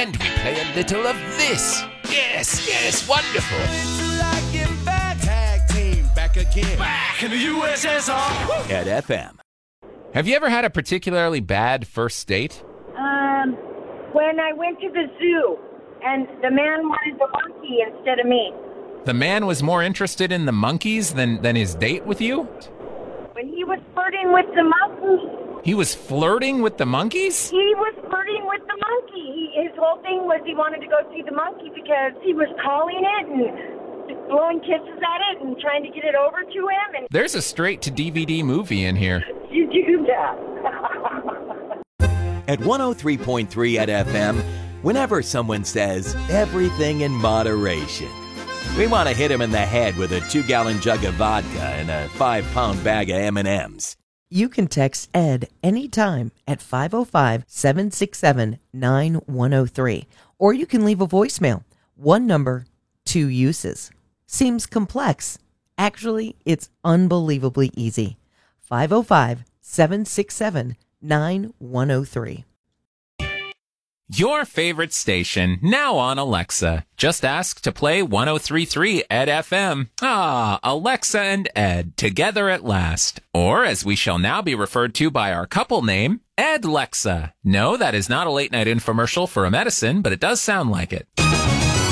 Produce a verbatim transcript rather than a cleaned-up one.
And we play a little of this. Yes, yes, wonderful. Tag team back again. Back in the U S S R. At F M. Have you ever had a particularly bad first date? Um, when I went to the zoo and the man wanted the monkey instead of me. The man was more interested in the monkeys than, than his date with you? When he was flirting with the monkey. He was flirting with the monkeys? He was flirting with the monkey. He, his whole thing was he wanted to go see the monkey because he was calling it and blowing kisses at it and trying to get it over to him. And there's a straight-to-D V D movie in here. You do that. At one oh three point three at F M, whenever someone says everything in moderation, we want to hit him in the head with a two-gallon jug of vodka and a five-pound bag of M and M's. You can text Ed anytime at five oh five, seven six seven, nine one oh three. Or you can leave a voicemail. One number, two uses. Seems complex. Actually, it's unbelievably easy. five oh five, seven six seven, nine one oh three. Your favorite station, now on Alexa. Just ask to play one oh three point three Ed F M. Ah, Alexa and Ed, together at last. Or, as we shall now be referred to by our couple name, Ed Lexa. No, that is not a late-night infomercial for a medicine, but it does sound like it.